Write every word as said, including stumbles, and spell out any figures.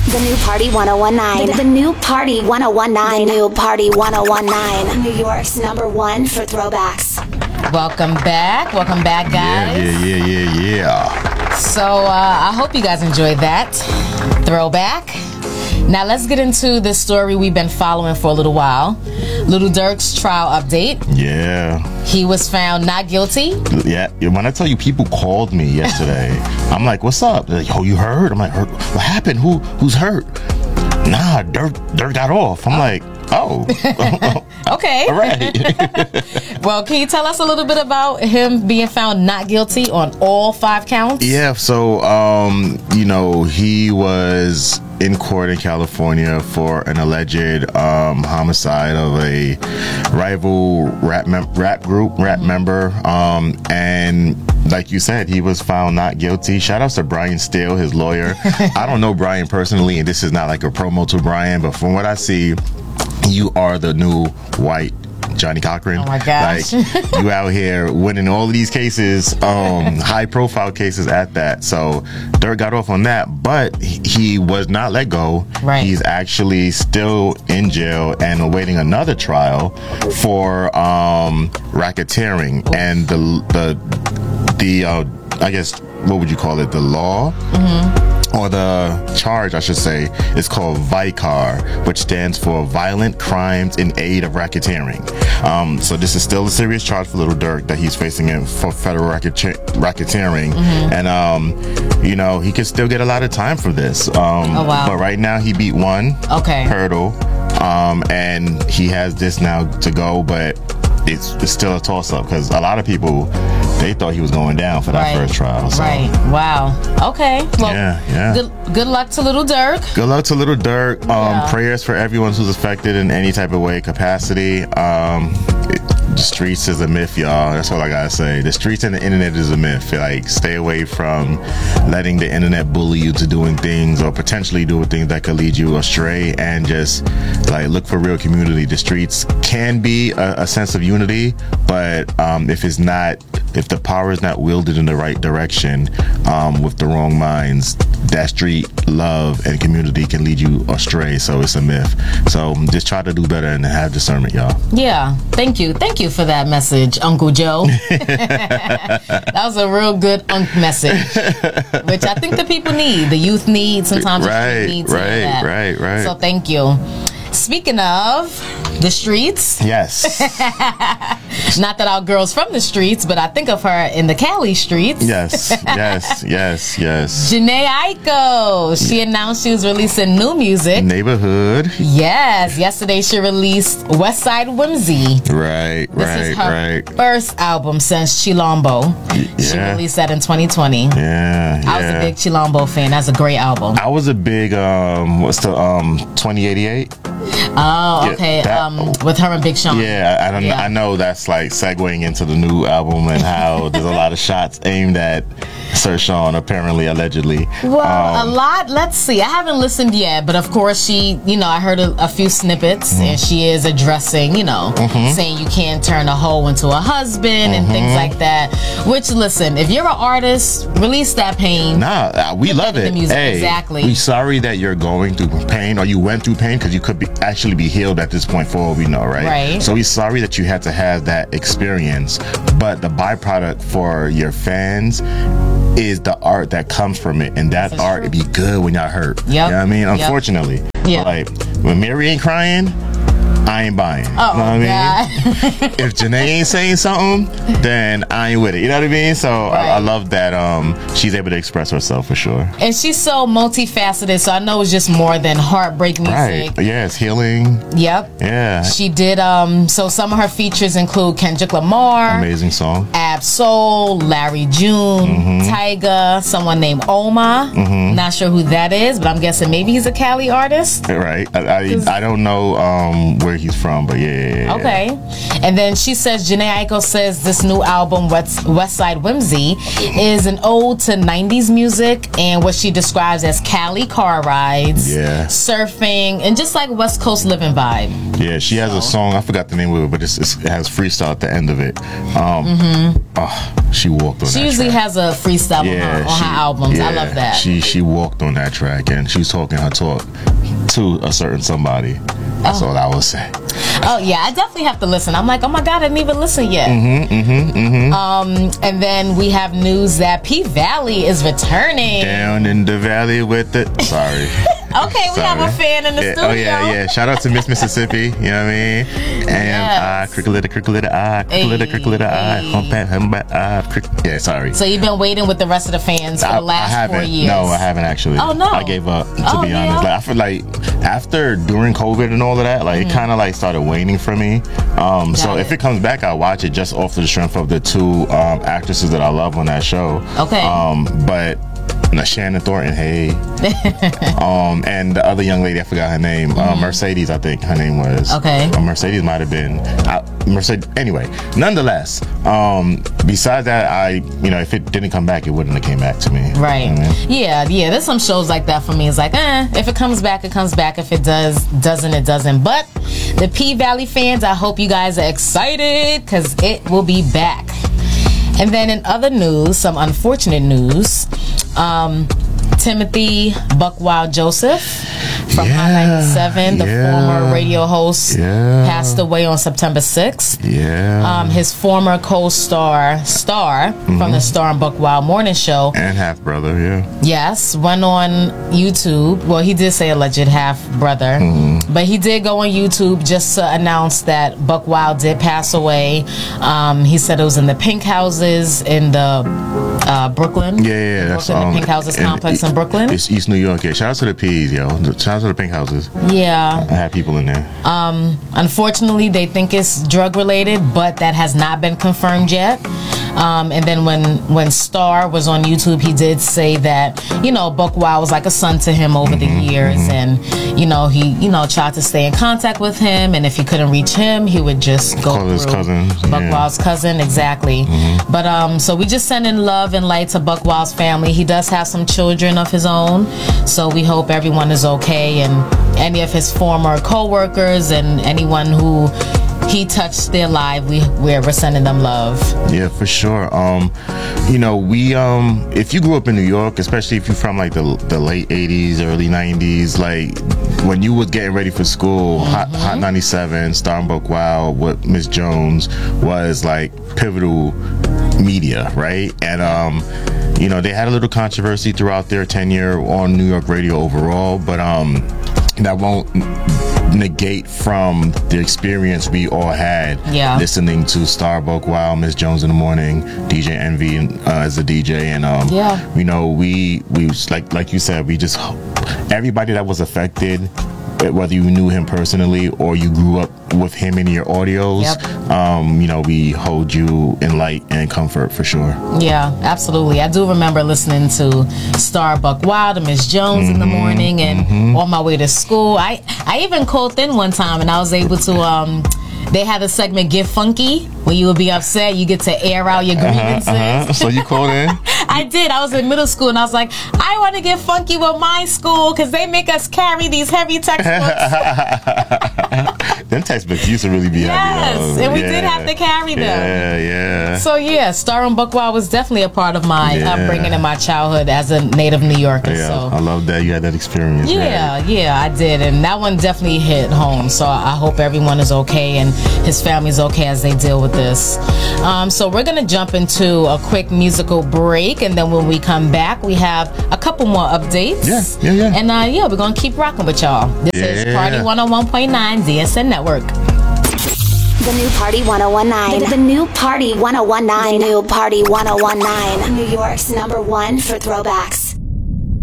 The new Party one oh one nine. The, the new Party one oh one nine. The new Party one oh one nine. New York's number one for throwbacks. Welcome back. Welcome back, guys. Yeah, yeah, yeah, yeah, yeah. So, uh, I hope you guys enjoyed that throwback. Now, let's get into the story we've been following for a little while. Little Durk's trial update. Yeah. He was found not guilty. Yeah. When I tell you, people called me yesterday. I'm like, what's up? They're like, oh, you heard? I'm like, what happened? Who Who's hurt? Nah, Durk, Durk got off. I'm oh. like, oh. Okay. All right. Well, can you tell us a little bit about him being found not guilty on all five counts? Yeah. So, um, you know, he was in court in California for an alleged um, homicide of a rival rap mem- rap group, rap mm-hmm. member. Um, and like you said, he was found not guilty. Shout out to Brian Steele, his lawyer. I don't know Brian personally, and this is not like a promo to Brian, but from what I see, you are the new white Johnny Cochran. Oh my gosh. Like, you out here winning all of these cases, um, high profile cases at that. So Durk got off on that, but he was not let go. Right. He's actually still in jail and awaiting another trial for um, racketeering. Oof. And the the the uh, I guess what would you call it? The law. Mm-hmm. Or the charge, I should say, is called VICAR, which stands for Violent Crimes in Aid of Racketeering. Um, so this is still a serious charge for Little Durk that he's facing in for federal racket- racketeering. Mm-hmm. And, um, you know, he could still get a lot of time for this. Um, oh, wow. But right now he beat one okay. hurdle, um, and he has this now to go, but it's, it's still a toss-up because a lot of people, they thought he was going down for that right. first trial. So. Right. Wow. Okay. Well, yeah, yeah. Good, good luck to Little Durk. Good luck to Little Durk. Um, yeah. Prayers for everyone who's affected in any type of way, capacity. Um, it, the streets is a myth, y'all. That's all I gotta say. The streets and the internet is a myth. Like, stay away from letting the internet bully you to doing things or potentially doing things that could lead you astray, and just like look for real community. The streets can be a, a sense of unity, but um, if it's not, if the power is not wielded in the right direction um, with the wrong minds, that street love and community can lead you astray. So it's a myth. So just try to do better and have discernment, y'all. Yeah. Thank you. Thank you for that message, Uncle Joe. That was a real good unk message, which I think the people need. The youth need. Sometimes right, the youth needs right, that. right, right. So thank you. Speaking of the streets. Yes. Not that our girl's from the streets, but I think of her in the Cali streets. Yes, yes, yes, yes. Jhené Aiko. She announced she was releasing new music. Neighborhood. Yes. Yesterday she released West Side Whimsy. Right, this right, is her right. first album since Chilombo. Yeah. She released that in twenty twenty. Yeah, yeah. I was a big Chilombo fan. That's a great album. I was a big, um, what's the, um, twenty eighty-eight? Oh, okay. Yeah, that, um, with her and Big Sean. Yeah, I don't. Yeah. I know that's like segueing into the new album and how there's a lot of shots aimed at Sir Sean, apparently, allegedly. Well, um, a lot. Let's see. I haven't listened yet, but of course, she, you know, I heard a, a few snippets, mm-hmm. and she is addressing, you know, mm-hmm. saying you can't turn a hoe into a husband mm-hmm. and things like that. Which, listen, if you're an artist, release that pain. Nah, we love it. The music. Hey, exactly. We sorry that you're going through pain or you went through pain, because you could be actually be healed at this point for all we know, right? Right. So we're sorry that you had to have that experience, but the byproduct for your fans is the art that comes from it, and that art would be good when y'all hurt. Yep. You know what I mean? Yep. Unfortunately. Yeah. Like, when Mary ain't crying, I ain't buying. Oh, you know what I mean? God. If Jhené ain't saying something, then I ain't with it. You know what I mean? So right. I, I love that um, she's able to express herself for sure. And she's so multifaceted, so I know it's just more than heartbreak music. Right. Yeah, it's healing. Yep. Yeah. She did, um, so some of her features include Kendrick Lamar. Amazing song. Ab Soul, Larry June, mm-hmm. Tyga, someone named Oma. Mm-hmm. Not sure who that is, but I'm guessing maybe he's a Cali artist. Right. I I, I don't know um, where he's from, but yeah. yeah, yeah. Okay. And then she says, Jhené Aiko says this new album, West, West Side Whimsy, is an ode to nineties music and what she describes as Cali car rides, yeah. surfing, and just like West Coast living vibe. Yeah, she has so. a song, I forgot the name of it, but it's, it's, it has freestyle at the end of it. Um, mm-hmm. oh, she walked on she that usually track. has a freestyle yeah, on, her, on she, her albums. Yeah, I love that. She she walked on that track, and she was talking her talk to a certain somebody. That's oh. all I would say. Oh yeah, I definitely have to listen. I'm like, oh my god, I didn't even listen yet. Mm-hmm, mm-hmm, mm-hmm. Um, and then we have news that P Valley is returning. Down in the valley with it. Sorry. Okay, we Sorry. have a fan in the yeah, studio. Oh yeah, yeah. Shout out to Miss Mississippi. You know what I mean? And Yes. ah, crickle-litter, crickle-litter, ah, crickle-litter, crickle-litter, ah, humpback, humpback, ah, crick. Yeah, sorry. So you've been waiting with the rest of the fans for I, the last I haven't. four years. No, I haven't actually. Oh no, I gave up. To oh, be yeah? honest, like I feel like after during COVID and all of that, like mm-hmm. it kind of like started waning for me. Um, so it. if it comes back, I'll watch it just off the strength of the two um, actresses that I love on that show. Okay. Um, but. No, Shannon Thornton, hey. um, and the other young lady, I forgot her name. Uh, Mercedes, I think her name was. Okay. Uh, Mercedes might have been. Uh, Mercedes. Anyway, nonetheless, um, besides that, I, you know, if it didn't come back, it wouldn't have came back to me. Right. You know what I mean? Yeah, yeah. There's some shows like that for me. It's like, eh, if it comes back, it comes back. If it does, doesn't, it doesn't. But the P Valley fans, I hope you guys are excited because it will be back. And then in other news, some unfortunate news, um, Timothy Buckwild Joseph from Yeah, Hot ninety-seven, the yeah, former radio host, yeah. passed away on September sixth. Yeah. Um, his former co-star, Star, mm-hmm. from the Star and Buckwild morning show. And half brother, yeah. Yes, went on YouTube. Well, he did say alleged half brother, mm-hmm. but he did go on YouTube just to announce that Buckwild did pass away. Um, he said it was in the Pink Houses in the uh, Brooklyn. Yeah, yeah, that's Brooklyn, um, the Pink Houses and complex it, in Brooklyn. It's East New York. Yeah, shout out to the P's, yo. Shout out to the Pink Houses. Yeah, I had people in there. Um, unfortunately, they think it's drug related, but that has not been confirmed yet. Um, and then when when Star was on YouTube, he did say that, you know, Buckwild was like a son to him over mm-hmm, the years, mm-hmm. and you know he you know tried to stay in contact with him, and if he couldn't reach him, he would just go Call through his cousin. Buckwild's yeah. cousin, exactly. Mm-hmm. But um, so we just send in love and light to Buckwild's family. He does have some children of his own, so we hope everyone is okay, and any of his former co-workers and anyone who he touched their life, we we're sending them love. Yeah, for sure. Um, you know, we um, if you grew up in New York, especially if you're from like the the late eighties, early nineties, like when you was getting ready for school, mm-hmm. Hot, Hot ninety-seven, Star and Buckwild with Miss Jones was like pivotal media, right? And um, you know, they had a little controversy throughout their tenure on New York radio overall, but um, that won't negate from the experience we all had yeah. listening to Star Buckwild, Miss Jones in the morning, D J Envy uh, as a D J, and um, yeah. you know, we we like like you said, we just everybody that was affected, whether you knew him personally or you grew up with him in your audios, yep. um, you know, we hold you in light and comfort for sure. Yeah, absolutely. I do remember listening to Star Buckwild and Miss Jones mm-hmm, in the morning, and mm-hmm. on my way to school. I, I even called in one time, and I was able to, um, they had a segment, Get Funky, where you would be upset, you get to air out your grievances. Uh-huh, uh-huh. So you called in? I did. I was in middle school, and I was like, I want to get funky with my school because they make us carry these heavy textbooks. Them textbooks used to really be yes, heavy. Yes, and we yeah. did have to carry them. Yeah, yeah. So yeah, Star and Buckwild was definitely a part of my yeah. upbringing in my childhood as a native New Yorker. Yeah, so I love that you had that experience. Yeah, right? yeah, I did, and that one definitely hit home. So I hope everyone is okay and his family's okay as they deal with this. Um, so we're gonna jump into a quick musical break, and then when we come back, we have a couple more updates. Yeah, yeah, yeah. And uh, yeah, we're gonna keep rocking with y'all. This yeah. is Party one oh one point nine D S N Network. The new Party one oh one nine. The, the new Party one oh one nine. The new Party one oh one nine. New York's number one for throwbacks.